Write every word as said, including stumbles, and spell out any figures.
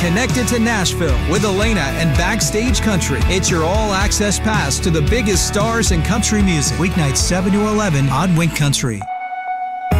connected to Nashville with Elena and Backstage Country. It's your all-access pass to the biggest stars in country music. Weeknights seven to eleven on Wink Country.